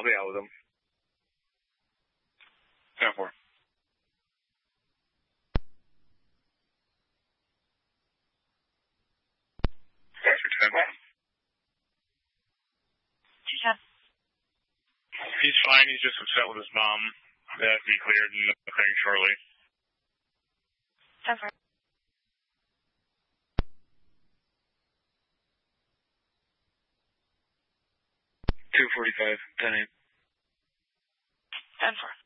I'll be out with him. 10-4. Answer 10. 210. He's fine. He's just upset with his mom. That has to be cleared and clearing shortly. 10-4. 245, 10-8. 10-4.